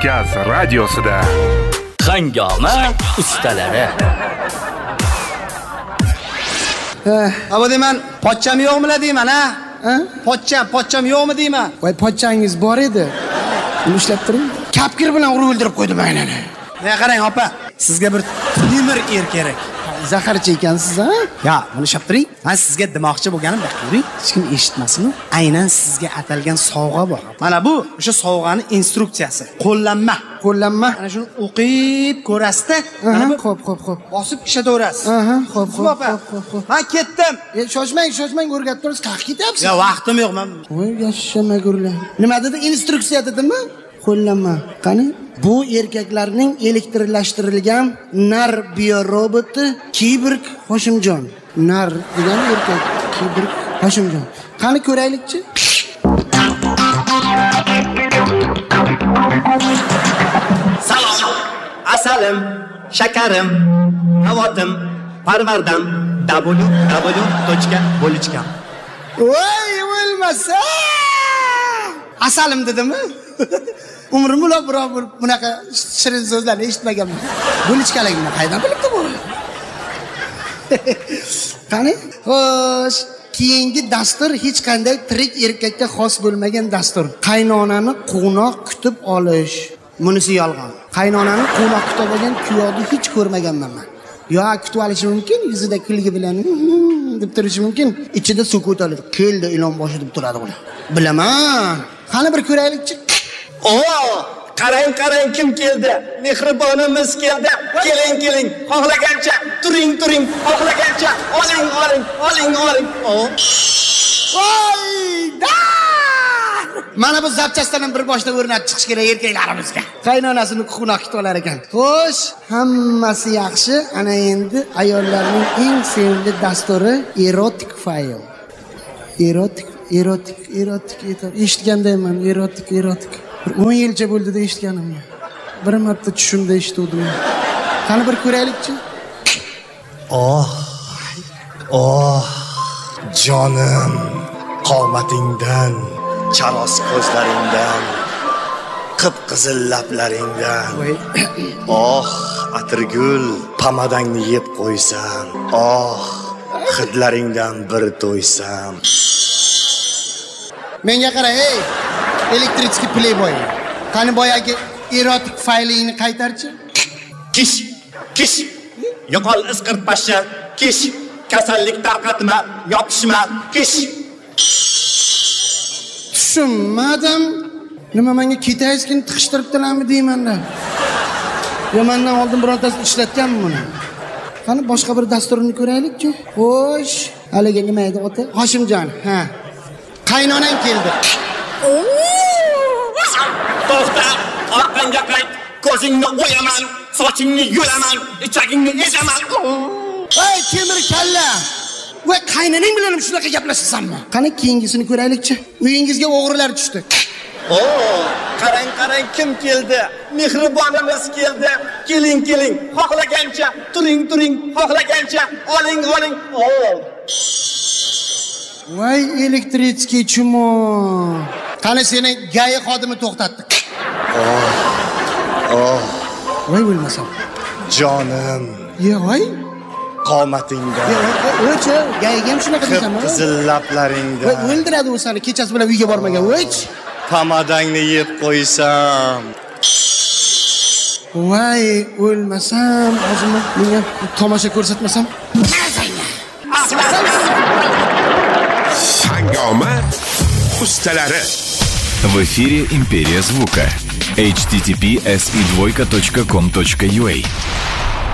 Kavkaz radiosida Hangoma ustalari. Abo deyman, pochcham yo'qmi deyman, ha? Pochcham yo'qmi deyman. Voy, pochchangiz bor edi. Uni ishlab turing. Kapkir bilan urib o'ldirib qo'ydim aynani. Mana qarang, opa, sizga bir temir er kerak. Zaharchi ekansiz, ha? Ya, buni shab turing. Men sizga demoqchi bo'lganim bak, ko'ring. Hech kim eshitmasin. Aynan sizga atalgan sovg'a bor. Mana bu o'sha sovg'aning instruksiyasi. Qo'llanma. Mana shuni o'qib ko'rasiz-da. Mana bu xo'p. bosib ishlatverasiz. Xo'p. Men ketdim. Shoshmang, o'rgatib turasiz. Qayerga ketyapsiz? Ya, vaqtim yo'q men. Voy, yashamagur-lar. Nima dedi? Instruksiya dedimi? Qo'llanma. Qani? Bu erkaklarning elektrlashtirilgan nar bioroboti Kiborg Hoshimjon. Nar degan erkak Kiborg Hoshimjon. Qani ko'raylikchi? Salom. Asalim, shakarim, havotim, parvardam, www.bolichka. Voy, o'lmasa! Asalim dedimi? Umrimda biror bunaqa shirin so'zlarni eshitmaganman. Bo'lichkaligimni qaydan bilibdi bu? Qani? Xo'sh, keyingi dastur hech qanday tirik erkakka xos bo'lmagan dastur. Qaynonani quvnoq kutib olish. Bunisi yolg'on. Qaynonani quvnoq kutib olgan kuyovni hech ko'rmaganman men. Yo, kutib olishi mumkin, yuzida kulgi bilan deb turishi mumkin. Ichida sukut oladi. Keldi ilon boshi deb turadi ular. Bilaman. Qani bir ko'raylikchi. Qarang, kim keldi? Mehribonimiz keldi. Keling. Xohlagancha turing, xohlagancha oling. Voy, da! Mana bu zapchastdan bir boshda o'rnatib chiqish kerak erkaklarimizga. Qaynonasini quvnoq kutib olar ekan. Xo'sh, hammasi yaxshi. Ana endi ayollarning eng sevimli dasturi erotik fayl. Erotik. Eshitgandayman, erotik. 10 yilcha bo'ldi-da eshitganim. Bir marta tushimda eshitdim. Qani bir ko'raylikchi. Jonim, qomatingdan, charos ko'zlaringdan, qip-qizil lablaringdan. Atirgul, pamadangni yeb qo'ysam. Hidlaringdan bir to'ysam. Menga qara, hey, elektritskiy playboy. Qani boyagi erotik faylingni qaytarchi? Kish. Yo'qol isqirtpashcha, kish. Kasallik tarqatma, yopishma, kish. Tushunmadim. Nima menga kitayskini tiqishtiribdilarmi deyman-da. Yo, mendan oldin birontasini ishlatganmi buni? Qani boshqa bir dasturini ko'raylikchi. Xo'sh, haliga nima edi ota? Hoshimjon, ha. Qaynonang keldi. To'xta, orqangga qayt. Ko'zingni o'yaman, sochingni yulaman, ichagingni ezaman. Voy, temir kalla. Voy, qaynonang bilan shunaqa gaplashasanmi? Qani keyingisini ko'raylikchi. Uyingizga o'g'rilar tushdi. Qarang, kim keldi? Mehribonimiz keldi. Keling. Xohlagancha turing, xohlagancha oling. Voy, elektritskiy chumo. Qani seni gay xodimi to'xtatdi. Voy, o'lmasam. Jonim. Voy. Qomatingdan. O'cha, gayga ham shunaqa deysanmi? Qizil lablaringdan. Voy, o'ldiradi u seni. Kechasi bilan uyga bormagan. Voy. Pamadangni yeb qo'ysam. Voy, o'lmasam, o'zimni menga tomosha ko'rsatmasam. Hangoma ustalari. В эфире Империя звука. https://com.ua